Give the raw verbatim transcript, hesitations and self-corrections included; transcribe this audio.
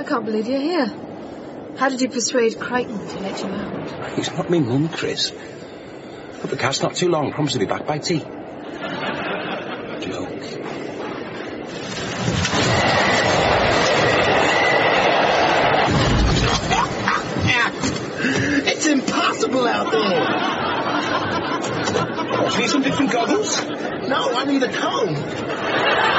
can't believe you're here. How did you persuade Crichton to let you out? He's not me mum, Chris. But the cat's not too long. Promise to be back by tea. Joke. It's impossible out there. Do you need some different goggles? No, I need a comb.